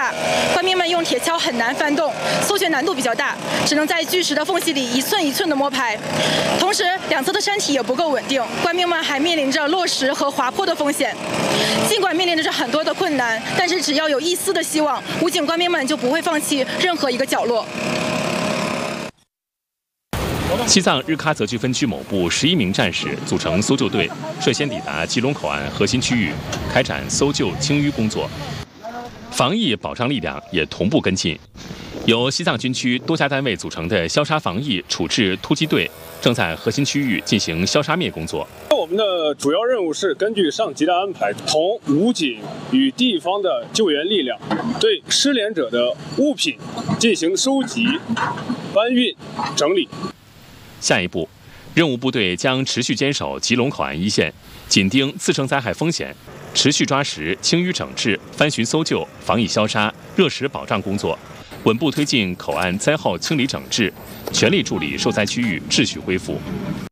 大，官兵们用铁锹很难翻动，搜寻难度比较大，只能在巨石的缝隙里一寸一寸的摸排。同时，两侧的山体也不够稳定，官兵们还面临着落石和滑坡的风险。尽管面临着很多的困难，但是只要有一丝的希望，武警官兵们就不会放弃任何一个角落。 西藏日喀则区分区某部11名战士组成搜救队，率先抵达吉隆口岸核心区域，开展搜救清淤工作。防疫保障力量也同步跟进。由西藏军区多家单位组成的消杀防疫处置突击队正在核心区域进行消杀灭工作。 我们的主要任务是根据上级的安排，同武警与地方的救援力量，对失联者的物品进行收集、搬运、整理。 下一步，任务部队将持续坚守吉隆口岸一线，紧盯次生灾害风险，持续抓实清淤整治、翻寻搜救、防疫消杀、热石保障工作，稳步推进口岸灾后清理整治，全力助力受灾区域秩序恢复。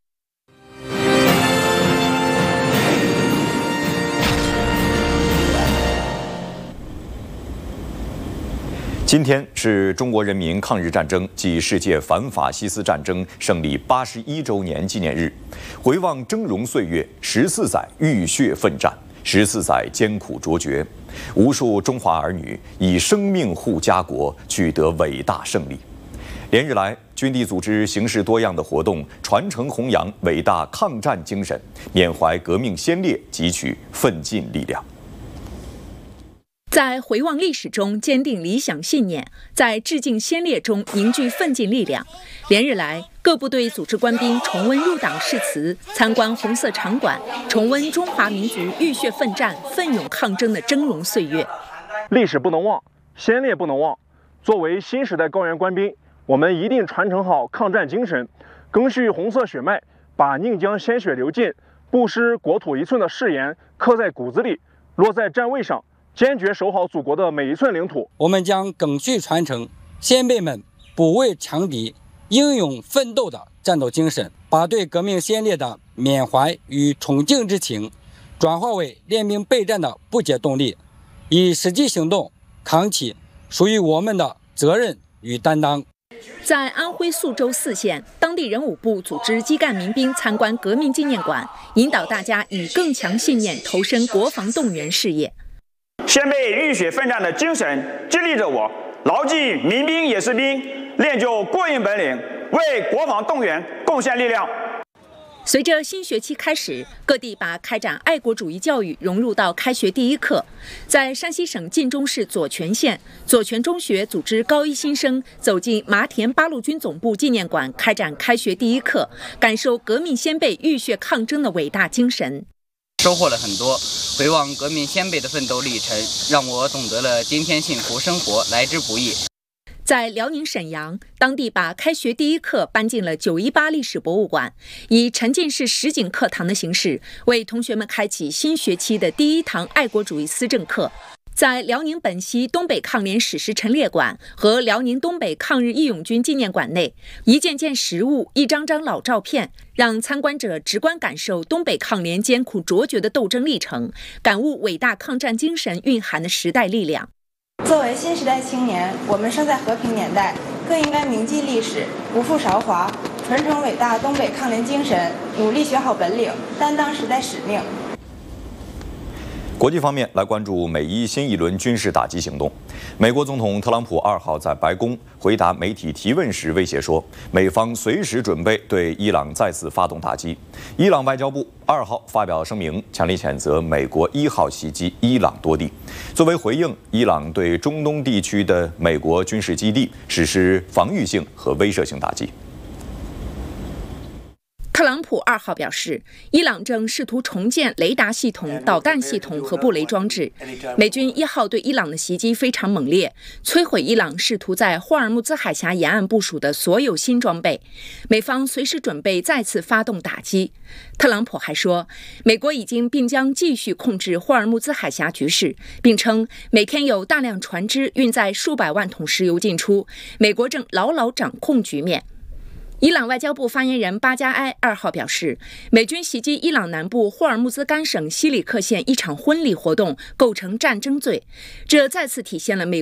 今天是中国人民抗日战争暨世界反法西斯战争胜利81周年纪念日，回望峥嵘岁月，14载浴血奋战，14载艰苦卓绝，无数中华儿女以生命护家国，取得伟大胜利。连日来，军地组织形式多样的活动，传承弘扬伟大抗战精神，缅怀革命先烈，汲取奋进力量。 在回望历史中坚定理想信念，在致敬先烈中凝聚奋进力量。连日来，各部队组织官兵重温入党誓词，参观红色场馆，重温中华民族浴血奋战、奋勇抗争的峥嵘岁月。 历史不能忘，先烈不能忘。作为新时代高原官兵，我们一定传承好抗战精神，赓续红色血脉，把宁江鲜血流尽、不失国土一寸的誓言刻在骨子里，落在站位上。坚决守好祖国的每一寸领土。 我们将赓续传承先辈们不畏强敌、英勇奋斗的战斗精神，把对革命先烈的缅怀与崇敬之情转化为练兵备战的不竭动力，以实际行动扛起属于我们的责任与担当。 在安徽宿州4县，当地人武部组织基干民兵参观革命纪念馆，引导大家以更强信念投身国防动员事业。 先辈浴血奋战的精神激励着我，牢记民兵也是兵，练就过硬本领，为国防动员贡献力量。 随着新学期开始，各地把开展爱国主义教育融入到开学第一课。在山西省晋中市左权县，左权中学组织高一新生走进麻田八路军总部纪念馆，开展开学第一课，感受革命先辈浴血抗争的伟大精神。 收获了很多，回望革命先辈的奋斗历程，让我懂得了今天幸福生活来之不易。 在辽宁沈阳，当地把开学第一课搬进了918历史博物馆，以沉浸式实景课堂的形式，为同学们开启新学期的第一堂爱国主义思政课。在辽宁本溪东北抗联史实陈列馆和辽宁东北抗日义勇军纪念馆内，一件件实物、一张张老照片，让参观者直观感受东北抗联艰苦卓绝的斗争历程，感悟伟大抗战精神蕴含的时代力量。 作为新时代青年，我们生在和平年代，更应该铭记历史，不负韶华，传承伟大东北抗联精神，努力学好本领，担当时代使命。 国际方面，来关注美伊新一轮军事打击行动。美国总统特朗普2号在白宫回答媒体提问时威胁说，美方随时准备对伊朗再次发动打击。伊朗外交部2号发表声明，强烈谴责美国1号袭击伊朗多地。作为回应，伊朗对中东地区的美国军事基地实施防御性和威慑性打击。 特朗普2号表示，伊朗正试图重建雷达系统、导弹系统和布雷装置。美军1号对伊朗的袭击非常猛烈，摧毁伊朗试图在霍尔木兹海峡沿岸部署的所有新装备。美方随时准备再次发动打击。特朗普还说，美国已经并将继续控制霍尔木兹海峡局势，并称每天有大量船只运载数百万桶石油进出，美国正牢牢掌控局面。伊朗外交部发言人巴加埃2号表示，美军袭击伊朗南部霍尔木兹干省西里克县一场婚礼活动构成战争罪，这再次体现了美